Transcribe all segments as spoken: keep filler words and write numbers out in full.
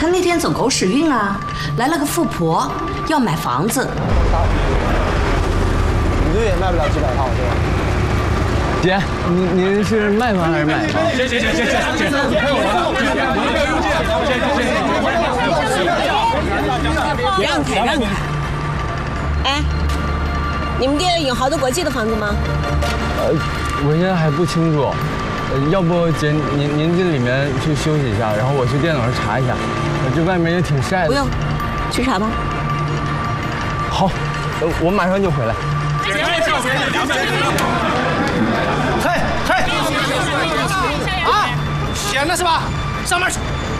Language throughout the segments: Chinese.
他那天走狗屎运啊，来了个富婆要买房子。 一个月也卖不了几百套，是吧？ 姐，您您是卖房还是买房？ 行行行行行行， 让开让开！哎，你们店有豪德国际的房子吗？ 呃，我现在还不清楚。呃，要不姐您您进里面去休息一下，然后我去电脑上查一下。这外面也挺晒的。 不用，去查吧。 好，呃，我马上就回来。 嘿嘿，啊，闲了是吧？上班去。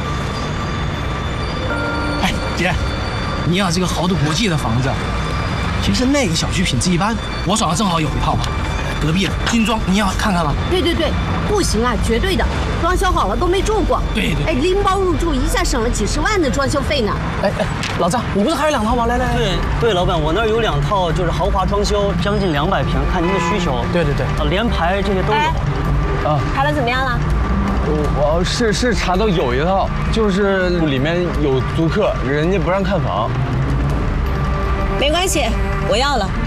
哎，姐，你要这个豪德国际的房子，其实那个小区品质一般，我手上正好有一套，隔壁的精装，你要看看吗？ 对对对，不行啊，绝对的，装修好了都没住过。 对对。 哎，拎包入住，一下省了几十万的装修费呢。 哎哎，老张，你不是还有两套吗？来来来。 对对，老板，我那儿有两套，就是豪华装修，将近两百平，看您的需求。 对对对， 啊，连排这些都有。 啊， 查的怎么样了？ 我是是查到有一套，就是里面有租客，人家不让看房。 没关系，我要了。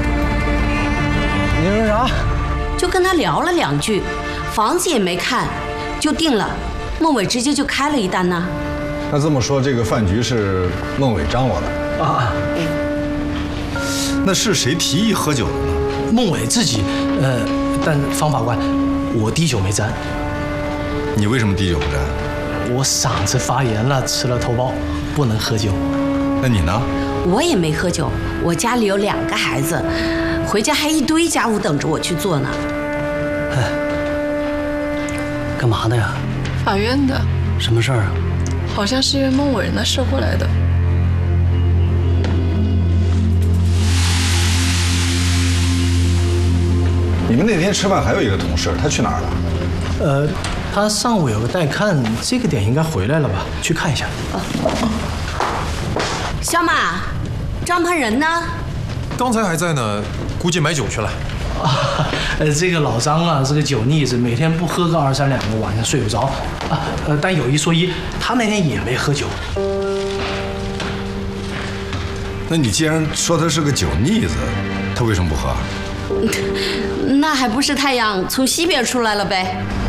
你说啥？ 就跟他聊了两句，房子也没看，就定了。孟伟直接就开了一单呢。 那这么说，这个饭局是孟伟张罗的啊？ 那是谁提议喝酒的呢？ 孟伟自己，呃，但方法官，我滴酒没沾。 你为什么滴酒不沾？ 我嗓子发炎了，吃了头孢，不能喝酒。 那你呢？ 我也没喝酒，我家里有两个孩子，回家还一堆家务等着我去做呢。 干嘛的呀？ 法院的。 什么事儿啊？ 好像是因为孟伟人那事过来的。 你们那天吃饭还有一个同事，他去哪儿了？ 呃，他上午有个带看，这个点应该回来了吧？去看一下。啊、 小马，张盘人呢？ 刚才还在呢，估计买酒去了。 啊，呃，这个老张啊是个酒腻子，每天不喝个二三两个，晚上睡不着。啊，呃，但有一说一，他那天也没喝酒。 那你既然说他是个酒腻子，他为什么不喝？ 那还不是太阳从西边出来了呗？